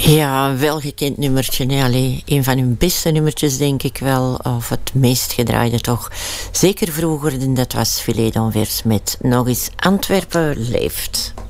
Ja, welgekend nummertje. Nee, allee, een van hun beste nummertjes, denk ik wel. Of het meest gedraaide toch. Zeker vroeger, dat was Filet d'Anvers met Nog eens Antwerpen leeft.